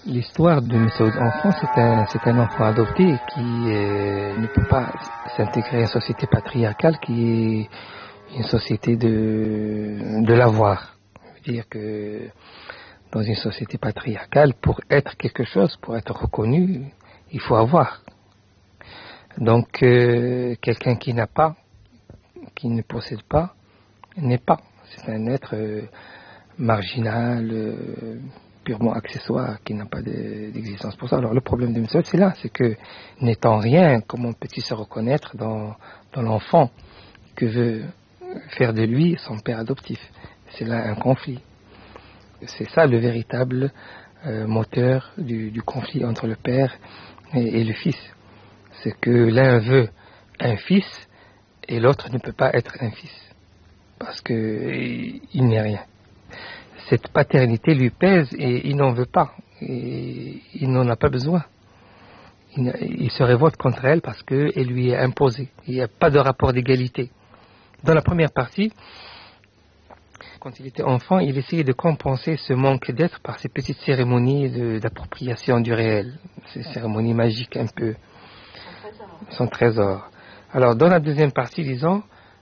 L'histoire de Messoud enfant, c'est un enfant adopté qui ne peut pas s'intégrer à une société patriarcale qui est une société de l'avoir. Je veux dire que dans une société patriarcale, pour être quelque chose, pour être reconnu, il faut avoir. Donc, quelqu'un qui n'a pas, qui ne possède pas, n'est pas. C'est un être marginal, purement accessoire, qui n'a pas d'existence pour ça. Alors le problème de Messoud, c'est là, c'est que n'étant rien, comment peut-il se reconnaître dans l'enfant que veut faire de lui son père adoptif? C'est là un conflit. C'est ça le véritable moteur du conflit entre le père et le fils. C'est que l'un veut un fils et l'autre ne peut pas être un fils. Parce qu'il n'est rien. Cette paternité lui pèse et il n'en veut pas. Et il n'en a pas besoin. Il se révolte contre elle parce qu'elle lui est imposée. Il n'y a pas de rapport d'égalité. Dans la première partie, quand il était enfant, il essayait de compenser ce manque d'être par ces petites cérémonies d'appropriation du réel. Ces cérémonies magiques un peu. Son trésor. Alors dans la deuxième partie, disons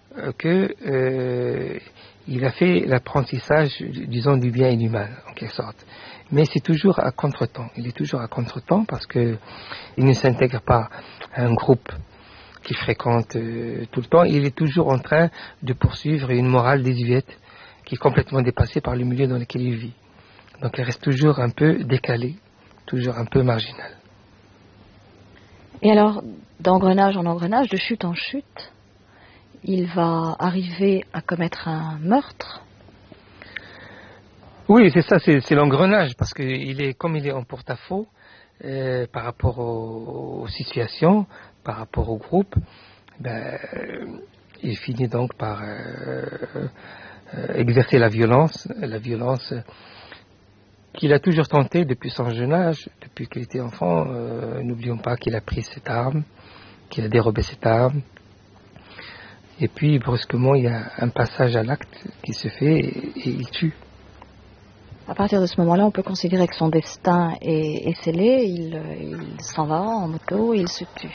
il a fait l'apprentissage, disons, du bien et du mal, en quelque sorte. Mais c'est toujours à contretemps. Il est toujours à contretemps parce que il ne s'intègre pas à un groupe qu'il fréquente tout le temps. Il est toujours en train de poursuivre une morale désuète qui est complètement dépassée par le milieu dans lequel il vit. Donc il reste toujours un peu décalé, toujours un peu marginal. Et alors, d'engrenage en engrenage, de chute en chute, il va arriver à commettre un meurtre. Oui, c'est ça, c'est l'engrenage, parce que comme il est en porte-à-faux par rapport aux situations, par rapport au groupe, il finit donc par exercer la violence qu'il a toujours tenté depuis son jeune âge, depuis qu'il était enfant. N'oublions pas qu'il a pris cette arme, qu'il a dérobé cette arme. Et puis, brusquement, il y a un passage à l'acte qui se fait et il tue. À partir de ce moment-là, on peut considérer que son destin est scellé. Il s'en va en moto et il se tue.